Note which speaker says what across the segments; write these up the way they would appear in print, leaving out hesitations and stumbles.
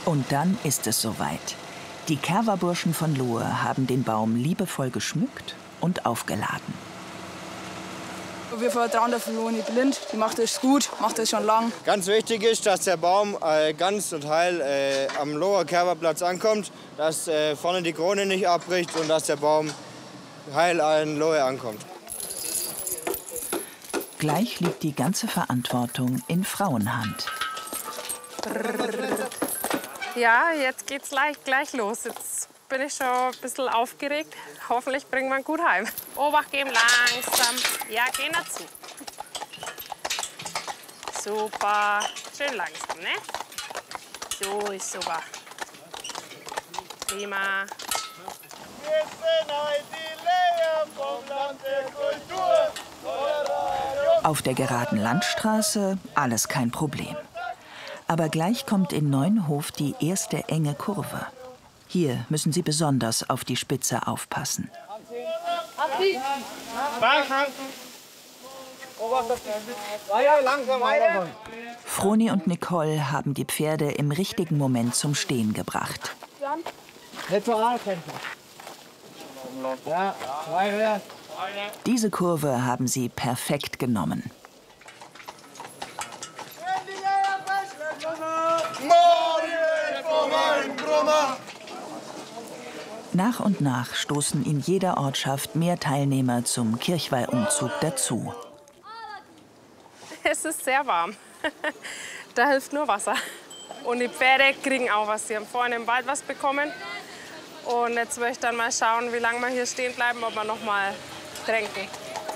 Speaker 1: Und dann ist es soweit. Die Kerwa-Burschen von Lohe haben den Baum liebevoll geschmückt und aufgeladen.
Speaker 2: Wir vertrauen der Froni blind. Die macht es gut, macht es schon lang.
Speaker 3: Ganz wichtig ist, dass der Baum ganz und heil am Loher Kerwa-Platz ankommt, dass vorne die Krone nicht abbricht und dass der Baum heil an Lohe ankommt.
Speaker 1: Gleich liegt die ganze Verantwortung in Frauenhand.
Speaker 4: Ja, jetzt geht's gleich los. Jetzt bin ich schon ein bisschen aufgeregt. Hoffentlich bringen wir ihn gut heim. Obacht geben, langsam. Ja, geh dazu. Super. Schön langsam, ne? So ist super. Prima.
Speaker 3: Wir sind heute die Lehrer vom Land der Kultur.
Speaker 1: Auf der geraden Landstraße alles kein Problem. Aber gleich kommt in Neunhof die erste enge Kurve. Hier müssen Sie besonders auf die Spitze aufpassen. Froni und Nicole haben die Pferde im richtigen Moment zum Stehen gebracht. Diese Kurve haben sie perfekt genommen. Nach und nach stoßen in jeder Ortschaft mehr Teilnehmer zum Kirchweihumzug dazu.
Speaker 4: Es ist sehr warm. Da hilft nur Wasser. Und die Pferde kriegen auch was. Sie haben vorhin im Wald was bekommen. Und jetzt möchte ich dann mal schauen, wie lange wir hier stehen bleiben, ob wir noch mal tränken.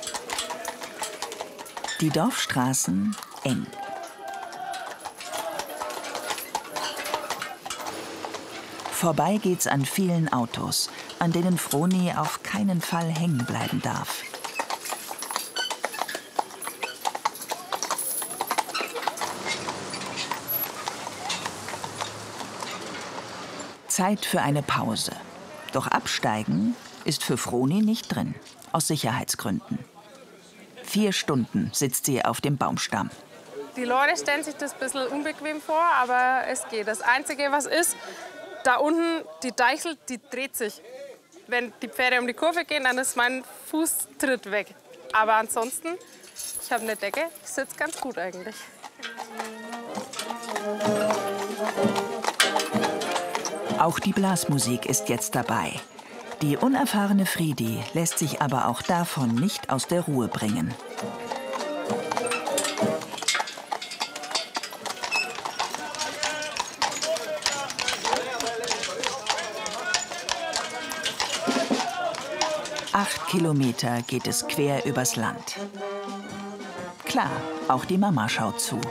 Speaker 1: Die Dorfstraßen eng. Vorbei geht's an vielen Autos, an denen Froni auf keinen Fall hängen bleiben darf. Zeit für eine Pause. Doch absteigen ist für Froni nicht drin, aus Sicherheitsgründen. 4 Stunden sitzt sie auf dem Baumstamm.
Speaker 4: Die Leute stellen sich das ein bisschen unbequem vor, aber es geht. Das Einzige, was ist, da unten, die Deichsel, die dreht sich. Wenn die Pferde um die Kurve gehen, dann ist mein Fußtritt weg. Aber ansonsten, ich habe eine Decke, ich sitze ganz gut eigentlich.
Speaker 1: Auch die Blasmusik ist jetzt dabei. Die unerfahrene Friedi lässt sich aber auch davon nicht aus der Ruhe bringen. Acht Kilometer geht es quer übers Land. Klar, auch die Mama schaut zu.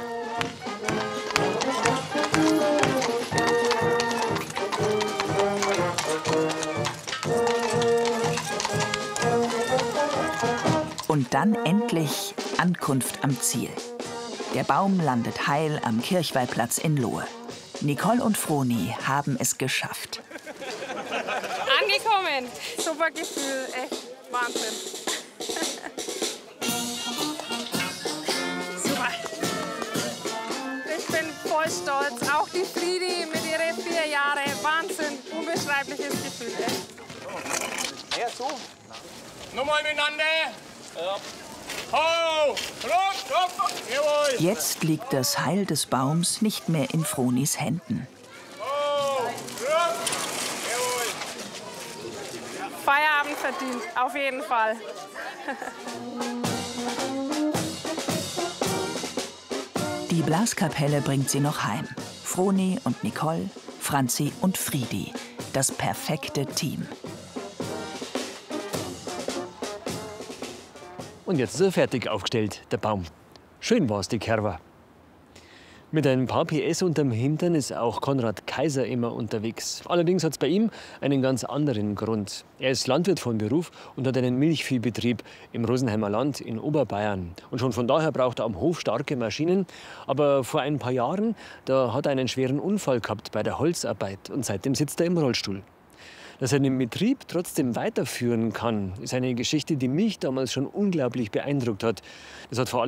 Speaker 1: Und dann endlich Ankunft am Ziel. Der Baum landet heil am Kirchweihplatz in Lohe. Nicole und Froni haben es geschafft.
Speaker 4: Angekommen! Super Gefühl, echt Wahnsinn. Super. Ich bin voll stolz. Auch die Friedi mit ihren 4 Jahren. Wahnsinn, unbeschreibliches Gefühl. Echt.
Speaker 3: Ja, so. Nochmal miteinander. Ho! Jawohl!
Speaker 1: Jetzt liegt das Heil des Baums nicht mehr in Fronis Händen.
Speaker 4: Feierabend verdient, auf jeden Fall.
Speaker 1: Die Blaskapelle bringt sie noch heim. Froni und Nicole, Franzi und Friedi. Das perfekte Team.
Speaker 5: Und jetzt ist er fertig aufgestellt, der Baum. Schön war's, die Kerwa. Mit ein paar PS unterm Hintern ist auch Konrad Kaiser immer unterwegs. Allerdings hat es bei ihm einen ganz anderen Grund. Er ist Landwirt von Beruf und hat einen Milchviehbetrieb im Rosenheimer Land in Oberbayern. Und schon von daher braucht er am Hof starke Maschinen. Aber vor ein paar Jahren, da hat er einen schweren Unfall gehabt bei der Holzarbeit. Und seitdem sitzt er im Rollstuhl. Dass er den Betrieb trotzdem weiterführen kann, ist eine Geschichte, die mich damals schon unglaublich beeindruckt hat. Das hat vor allem